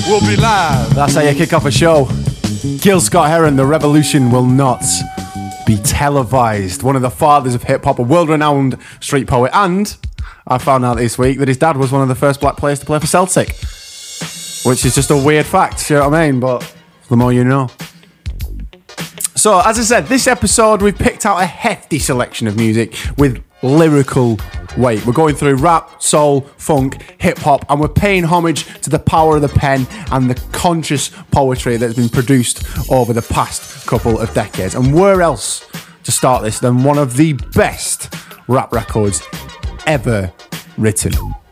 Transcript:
will be live. That's how you kick off a show. Gil Scott-Heron, The Revolution Will Not Be Televised. One of the fathers of hip-hop, a world-renowned street poet. And I found out this week that his dad was one of the first black players to play for Celtic. Which is just a weird fact, you know what I mean? But the more you know. So, as I said, this episode we've picked out a hefty selection of music with lyrical weight. We're going through rap, soul, funk, hip-hop, and we're paying homage to the power of the pen and the conscious poetry that's been produced over the past couple of decades. And where else to start this than one of the best rap records ever written?